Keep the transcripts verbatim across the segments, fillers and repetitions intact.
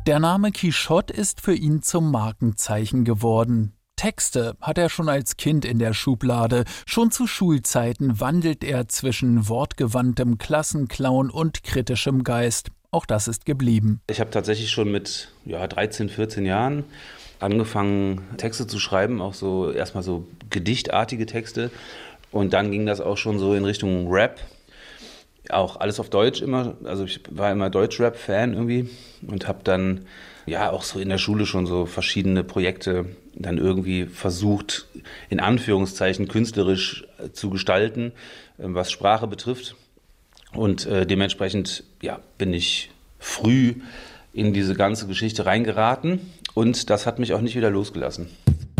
Der Name Quichotte ist für ihn zum Markenzeichen geworden. Texte hat er schon als Kind in der Schublade. Schon zu Schulzeiten wandelt er zwischen wortgewandtem Klassenclown und kritischem Geist. Auch das ist geblieben. Ich habe tatsächlich schon mit ja, dreizehn, vierzehn Jahren angefangen, Texte zu schreiben, auch so erstmal so gedichtartige Texte. Und dann ging das auch schon so in Richtung Rap. Auch alles auf Deutsch immer. Also ich war immer Deutsch-Rap-Fan irgendwie und habe dann ja auch so in der Schule schon so verschiedene Projekte dann irgendwie versucht, in Anführungszeichen künstlerisch zu gestalten, was Sprache betrifft. Und äh, dementsprechend ja, bin ich früh in diese ganze Geschichte reingeraten und das hat mich auch nicht wieder losgelassen.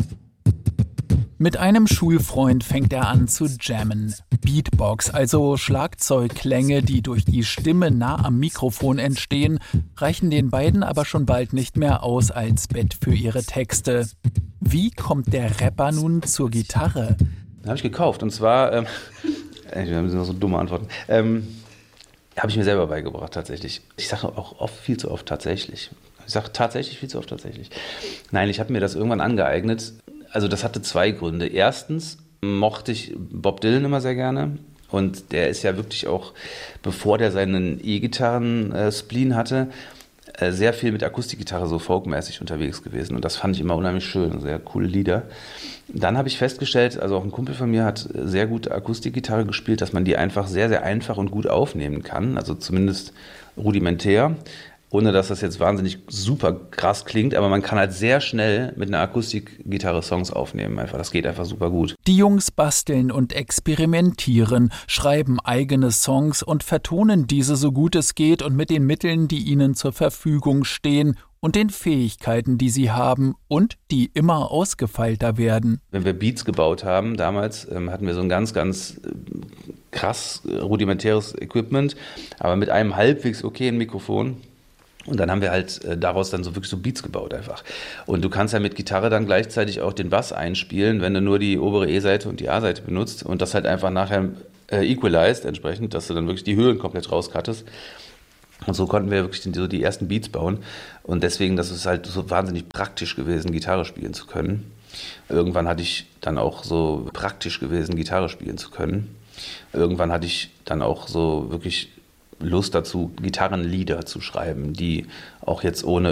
Mit einem Schulfreund fängt er an zu jammen. Beatbox, also Schlagzeugklänge, die durch die Stimme nah am Mikrofon entstehen, reichen den beiden aber schon bald nicht mehr aus als Bett für ihre Texte. Wie kommt der Rapper nun zur Gitarre? Den habe ich gekauft und zwar, ähm, wir haben so dumme Antworten, ähm, habe ich mir selber beigebracht tatsächlich. Ich sage auch oft, viel zu oft tatsächlich. Ich sage tatsächlich viel zu oft tatsächlich. Nein, ich habe mir das irgendwann angeeignet. Also das hatte zwei Gründe. Erstens mochte ich Bob Dylan immer sehr gerne und der ist ja wirklich auch, bevor der seinen E-Gitarren-Spleen hatte, sehr viel mit Akustikgitarre so folkmäßig unterwegs gewesen und das fand ich immer unheimlich schön, sehr coole Lieder. Dann habe ich festgestellt, also auch ein Kumpel von mir hat sehr gut Akustikgitarre gespielt, dass man die einfach sehr, sehr einfach und gut aufnehmen kann, also zumindest rudimentär. Ohne dass das jetzt wahnsinnig super krass klingt, aber man kann halt sehr schnell mit einer Akustikgitarre Songs aufnehmen. Einfach, das geht einfach super gut. Die Jungs basteln und experimentieren, schreiben eigene Songs und vertonen diese so gut es geht und mit den Mitteln, die ihnen zur Verfügung stehen und den Fähigkeiten, die sie haben und die immer ausgefeilter werden. Wenn wir Beats gebaut haben, damals ähm, hatten wir so ein ganz, ganz äh, krass äh, rudimentäres Equipment, aber mit einem halbwegs okayen Mikrofon. Und dann haben wir halt äh, daraus dann so wirklich so Beats gebaut einfach. Und du kannst ja mit Gitarre dann gleichzeitig auch den Bass einspielen, wenn du nur die obere E-Seite und die A-Seite benutzt und das halt einfach nachher äh, equalized entsprechend, dass du dann wirklich die Höhen komplett rauscuttest. Und so konnten wir wirklich so die ersten Beats bauen. Und deswegen, das ist halt so wahnsinnig praktisch gewesen, Gitarre spielen zu können. Irgendwann hatte ich dann auch so praktisch gewesen, Gitarre spielen zu können. Irgendwann hatte ich dann auch so wirklich Lust dazu, Gitarrenlieder zu schreiben, die auch jetzt ohne